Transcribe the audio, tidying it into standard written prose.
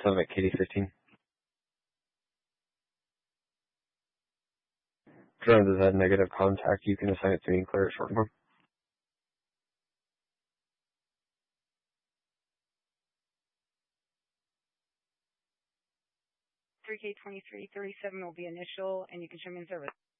Summit KD15. Drone does have negative contact. You can assign it to me and clear it short form. 3K2337 will be initial, and you can show me in service.